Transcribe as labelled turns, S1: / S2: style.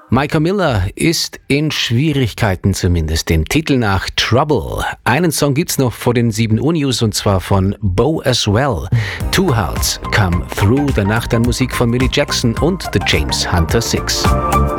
S1: Micah Miller ist in Schwierigkeiten, zumindest dem Titel nach Trouble. Einen Song gibt's noch vor den 7 Uhr News und zwar von Bo as well. Two Hearts Come Through, danach dann Musik von Millie Jackson und The James Hunter 6.